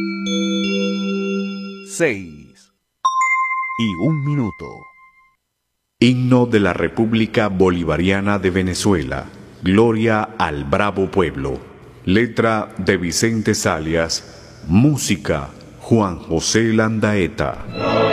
6:01. Himno de la República Bolivariana de Venezuela. Gloria al bravo pueblo. Letra de Vicente Zalias. Música Juan José Landaeta.